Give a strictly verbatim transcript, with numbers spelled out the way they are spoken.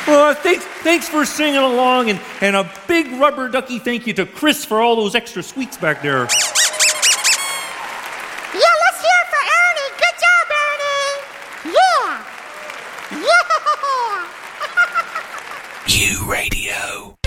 Uh, thanks, thanks for singing along, and, and a big rubber ducky thank you to Chris for all those extra sweets back there. Yeah, let's hear it for Ernie. Good job, Ernie. Yeah. Yeah. U Radio.